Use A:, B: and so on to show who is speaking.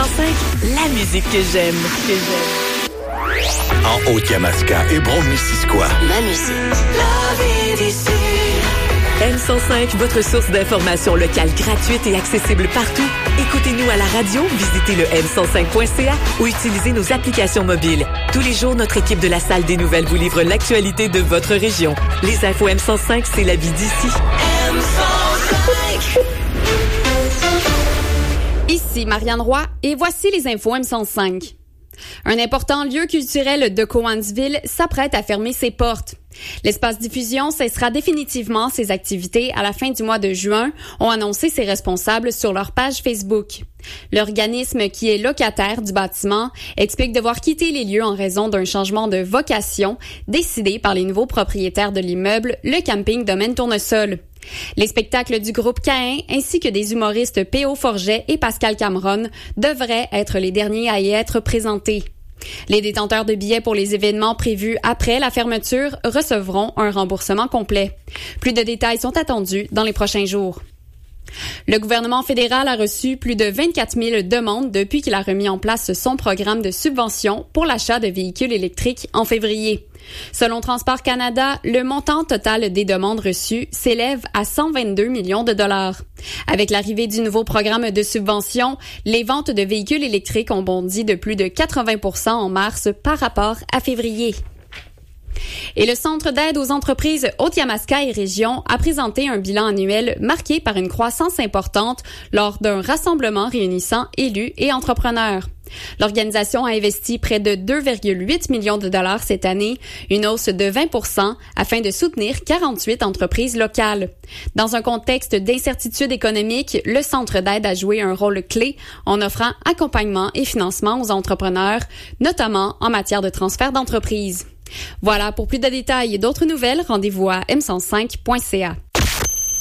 A: la musique que j'aime.
B: En Haute-Yamaska et Brome-Missisquoi.
A: Ma musique. La vie d'ici. M105, votre source d'information locale gratuite et accessible partout. Écoutez-nous à la radio, visitez le m105.ca ou utilisez nos applications mobiles. Tous les jours, notre équipe de la Salle des Nouvelles vous livre l'actualité de votre région. Les infos M105, c'est la vie d'ici. M105!
C: Ici Marianne Roy et voici les infos M105. Un important lieu culturel de Cowansville s'apprête à fermer ses portes. L'espace diffusion cessera définitivement ses activités à la fin du mois de juin, ont annoncé ses responsables sur leur page Facebook. L'organisme qui est locataire du bâtiment explique devoir quitter les lieux en raison d'un changement de vocation décidé par les nouveaux propriétaires de l'immeuble, le camping Domaine Tournesol. Les spectacles du groupe Caïn ainsi que des humoristes P.O. Forget et Pascal Cameron devraient être les derniers à y être présentés. Les détenteurs de billets pour les événements prévus après la fermeture recevront un remboursement complet. Plus de détails sont attendus dans les prochains jours. Le gouvernement fédéral a reçu plus de 24 000 demandes depuis qu'il a remis en place son programme de subvention pour l'achat de véhicules électriques en février. Selon Transport Canada, le montant total des demandes reçues s'élève à 122 millions de dollars. Avec l'arrivée du nouveau programme de subvention, les ventes de véhicules électriques ont bondi de plus de 80% en mars par rapport à février. Et le Centre d'aide aux entreprises Haute-Yamaska et Région a présenté un bilan annuel marqué par une croissance importante lors d'un rassemblement réunissant élus et entrepreneurs. L'organisation a investi près de 2,8 millions de dollars cette année, une hausse de 20% afin de soutenir 48 entreprises locales. Dans un contexte d'incertitude économique, le Centre d'aide a joué un rôle clé en offrant accompagnement et financement aux entrepreneurs, notamment en matière de transfert d'entreprise. Voilà, pour plus de détails et d'autres nouvelles, rendez-vous à m105.ca.